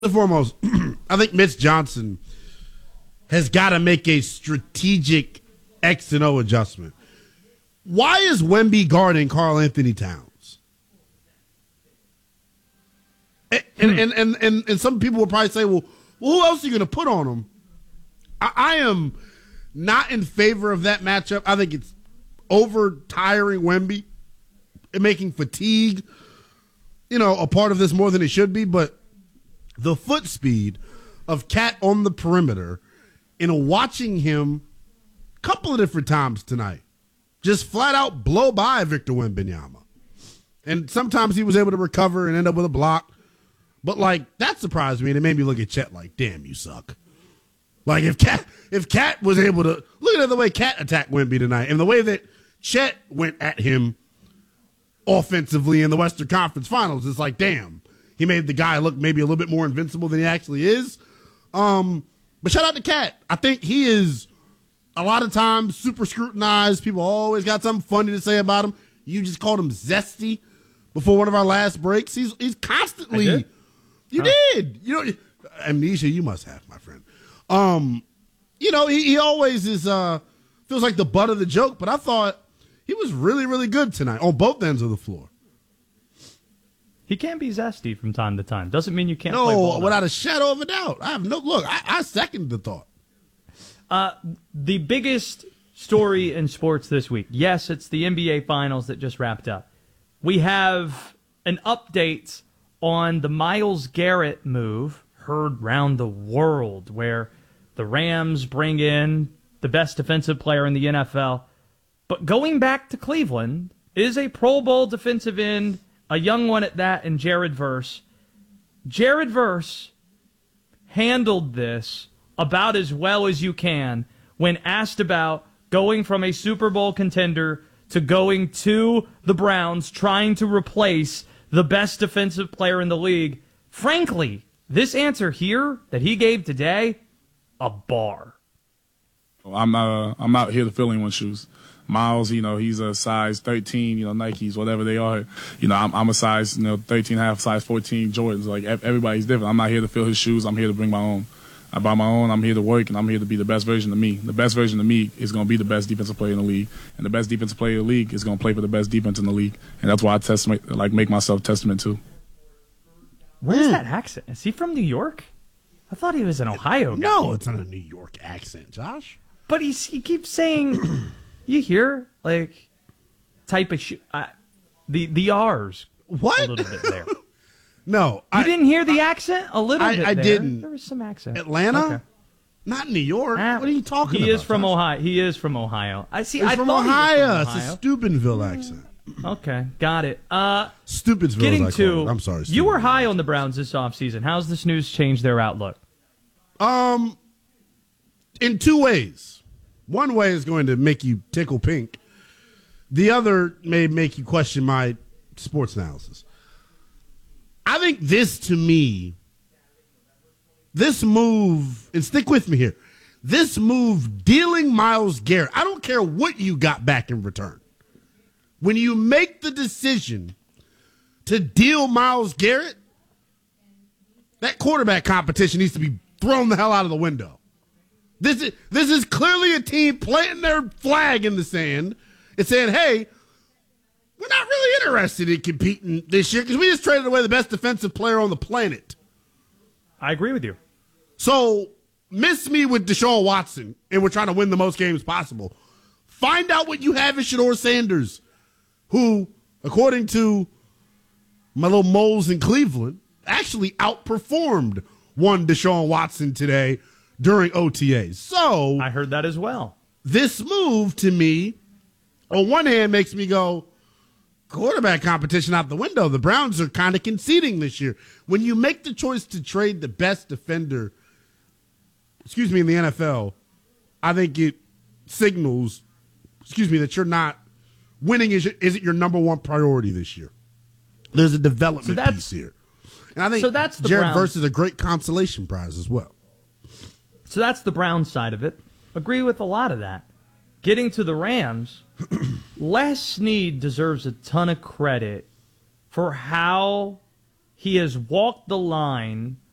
and foremost, I think Mitch Johnson has got to make a strategic X and O adjustment. Why is Wemby guarding Karl Anthony Towns? And some people will probably say, well, who else are you going to put on him? I am not in favor of that matchup. I think it's over-tiring Wemby and making fatigue, a part of this more than it should be. But the foot speed of Cat on the perimeter and watching him a couple of different times tonight just flat out blow by Victor Wembanyama. And sometimes he was able to recover and end up with a block. But, that surprised me, and it made me look at Chet like, damn, you suck. If Cat was able to – look at the way Cat attacked Wemby tonight and the way that Chet went at him offensively in the Western Conference Finals. It's like, damn, he made the guy look maybe a little bit more invincible than he actually is. But shout out to Cat. I think he is a lot of times super scrutinized. People always got something funny to say about him. You just called him zesty before one of our last breaks. He's constantly – I did? You did. Amnesia you must have, my friend. He always is feels like the butt of the joke, but I thought he was really, really good tonight on both ends of the floor. He can be zesty from time to time. Doesn't mean you can't play ball. No, without a shadow of a doubt. I second the thought. The biggest story in sports this week. Yes, it's the NBA Finals that just wrapped up. We have an update on the Myles Garrett move heard round the world, where the Rams bring in the best defensive player in the NFL. But going back to Cleveland is a Pro Bowl defensive end, a young one at that, and Jared Verse. Jared Verse handled this about as well as you can when asked about going from a Super Bowl contender to going to the Browns, trying to replace the best defensive player in the league. Frankly, this answer here that he gave today, a bar. I'm out here to fill anyone's shoes. Miles, he's a size 13, Nikes, whatever they are. I'm a size, 13 half, size 14 Jordans. Everybody's different. I'm not here to fill his shoes. I'm here to bring my own. I buy my own. I'm here to work, and I'm here to be the best version of me. The best version of me is going to be the best defensive player in the league, and the best defensive player in the league is going to play for the best defense in the league, and that's why I make myself testament to. Where's that accent? Is he from New York? I thought he was an Ohio guy. No, it's not a New York accent, Josh. But he keeps saying, you hear, type of shoe. The R's. What? A little bit there. No. You didn't hear the accent? A little bit I there. didn't. There was some accent. Atlanta? Okay. Not New York. What are you talking about? He is from Ohio. He is from Ohio. He's from Ohio. It's a Steubenville accent. Okay, got it. Stupidville, as I call it. I'm sorry. You were high on the Browns this offseason. How's this news changed their outlook? In two ways. One way is going to make you tickle pink. The other may make you question my sports analysis. I think to me, this move, and stick with me here, this move dealing Myles Garrett, I don't care what you got back in return. When you make the decision to deal Myles Garrett, that quarterback competition needs to be thrown the hell out of the window. This is clearly a team planting their flag in the sand and saying, hey, we're not really interested in competing this year because we just traded away the best defensive player on the planet. I agree with you. So miss me with Deshaun Watson, and we're trying to win the most games possible. Find out what you have in Shedeur Sanders, who, according to my little moles in Cleveland, actually outperformed one Deshaun Watson today during OTAs. So I heard that as well. This move, to me, on one hand, makes me go, quarterback competition out the window. The Browns are kind of conceding this year. When you make the choice to trade the best defender, in the NFL, I think it signals, that you're not winning isn't your number one priority this year. There's a development piece here. And I think that's the Jared Browns. Verse is a great consolation prize as well. So that's the Browns side of it. Agree with a lot of that. Getting to the Rams, Les Snead deserves a ton of credit for how he has walked the line